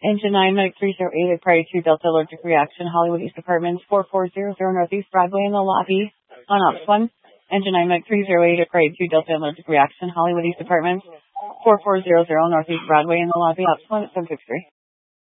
Engine 9, Medic 308, prior to Delta Allergic Reaction, Hollywood East Apartments, 4400 Northeast Broadway in the lobby on Ops 1. Engine 9, Medic 308, prior to Delta Allergic Reaction, Hollywood East Apartments, 4400 Northeast Broadway in the lobby, Ops 1 at 763.